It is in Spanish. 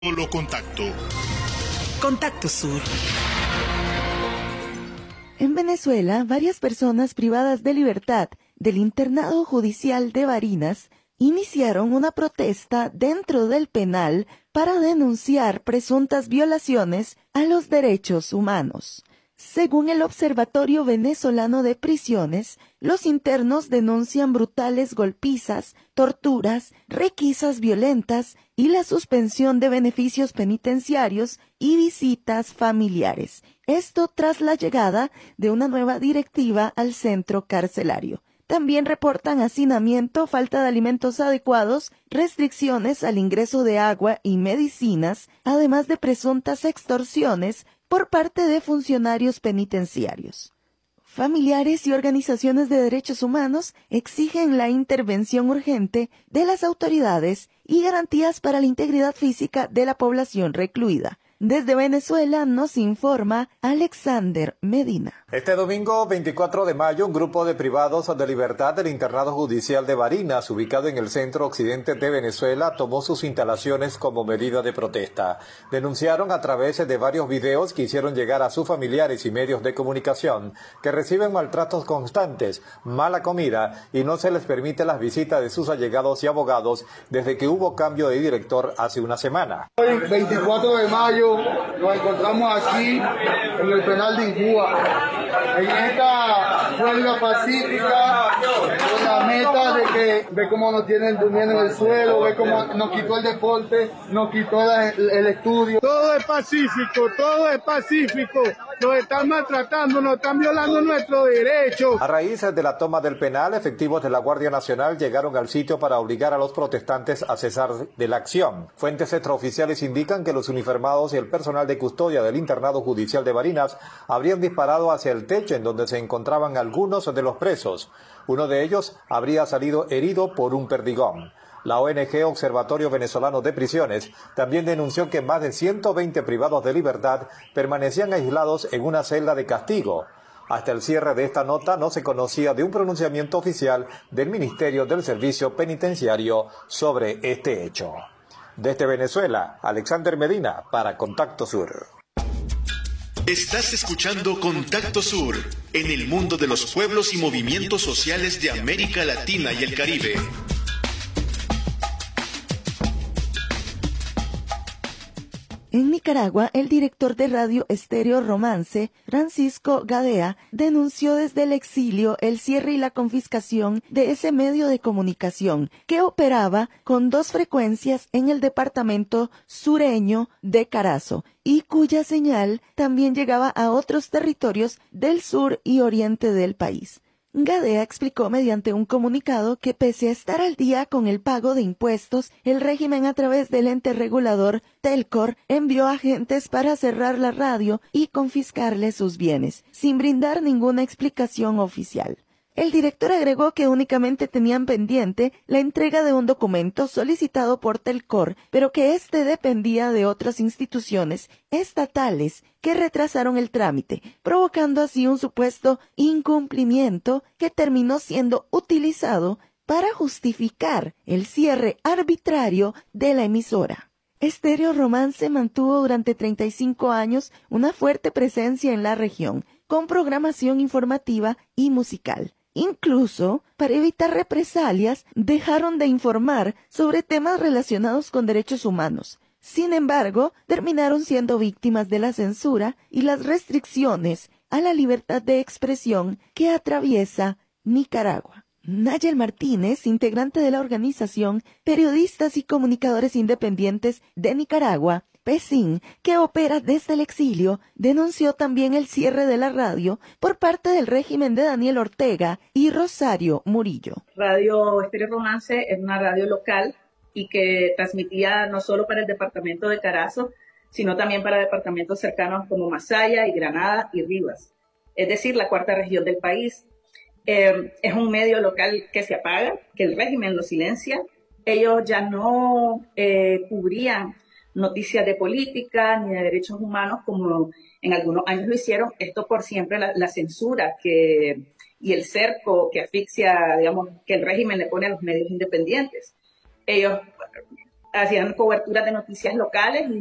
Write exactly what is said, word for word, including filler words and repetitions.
Lo contacto. Contacto Sur. En Venezuela, varias personas privadas de libertad del internado judicial de Barinas iniciaron una protesta dentro del penal para denunciar presuntas violaciones a los derechos humanos. Según el Observatorio Venezolano de Prisiones, los internos denuncian brutales golpizas, torturas, requisas violentas y la suspensión de beneficios penitenciarios y visitas familiares. Esto tras la llegada de una nueva directiva al centro carcelario. También reportan hacinamiento, falta de alimentos adecuados, restricciones al ingreso de agua y medicinas, además de presuntas extorsiones por parte de funcionarios penitenciarios. Familiares y organizaciones de derechos humanos exigen la intervención urgente de las autoridades y garantías para la integridad física de la población recluida. Desde Venezuela nos informa Alexander Medina. Este domingo veinticuatro de mayo, un grupo de privados de libertad del internado judicial de Barinas, ubicado en el centro occidente de Venezuela, tomó sus instalaciones como medida de protesta. Denunciaron a través de varios videos que hicieron llegar a sus familiares y medios de comunicación que reciben maltratos constantes, mala comida y no se les permite las visitas de sus allegados y abogados desde que hubo cambio de director hace una semana. Hoy, veinticuatro de mayo, nos encontramos aquí en el penal de Injúa, en esta huelga pacífica, con la meta de que ve cómo nos tienen durmiendo en el suelo, ve cómo nos quitó el deporte, nos quitó la, el, el estudio. Todo es pacífico, todo es pacífico. Nos están maltratando, nos están violando nuestros derechos. A raíz de la toma del penal, efectivos de la Guardia Nacional llegaron al sitio para obligar a los protestantes a cesar de la acción. Fuentes extraoficiales indican que los uniformados y el personal de custodia del internado judicial de Barinas habrían disparado hacia el techo en donde se encontraban algunos de los presos. Uno de ellos habría salido herido por un perdigón. La O N G Observatorio Venezolano de Prisiones también denunció que más de ciento veinte privados de libertad permanecían aislados en una celda de castigo. Hasta el cierre de esta nota no se conocía de un pronunciamiento oficial del Ministerio del Servicio Penitenciario sobre este hecho. Desde Venezuela, Alexander Medina para Contacto Sur. Estás escuchando Contacto Sur, en el mundo de los pueblos y movimientos sociales de América Latina y el Caribe. En Nicaragua, el director de Radio Estéreo Romance, Francisco Gadea, denunció desde el exilio el cierre y la confiscación de ese medio de comunicación que operaba con dos frecuencias en el departamento sureño de Carazo y cuya señal también llegaba a otros territorios del sur y oriente del país. Gadea explicó mediante un comunicado que pese a estar al día con el pago de impuestos, el régimen a través del ente regulador Telcor envió agentes para cerrar la radio y confiscarle sus bienes, sin brindar ninguna explicación oficial. El director agregó que únicamente tenían pendiente la entrega de un documento solicitado por Telcor, pero que éste dependía de otras instituciones estatales que retrasaron el trámite, provocando así un supuesto incumplimiento que terminó siendo utilizado para justificar el cierre arbitrario de la emisora. Estéreo Romance mantuvo durante treinta y cinco años una fuerte presencia en la región, con programación informativa y musical. Incluso, para evitar represalias, dejaron de informar sobre temas relacionados con derechos humanos. Sin embargo, terminaron siendo víctimas de la censura y las restricciones a la libertad de expresión que atraviesa Nicaragua. Nayel Martínez, integrante de la organización Periodistas y Comunicadores Independientes de Nicaragua, PECIN, que opera desde el exilio, denunció también el cierre de la radio por parte del régimen de Daniel Ortega y Rosario Murillo. Radio Estéreo Romance es una radio local y que transmitía no solo para el departamento de Carazo, sino también para departamentos cercanos como Masaya y Granada y Rivas, es decir, la cuarta región del país. Eh, es un medio local que se apaga, que el régimen lo silencia. Ellos ya no eh, cubrían noticias de política ni de derechos humanos como en algunos años lo hicieron, esto por siempre la, la censura que, y el cerco que asfixia, digamos, que el régimen le pone a los medios independientes. Ellos hacían coberturas de noticias locales y